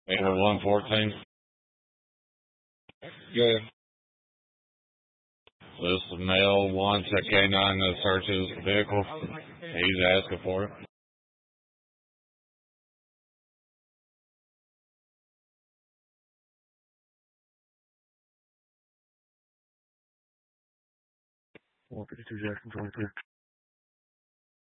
80114. Yeah. This male wants a canine to search his vehicle. He's asking for it. One 52 Jackson 23.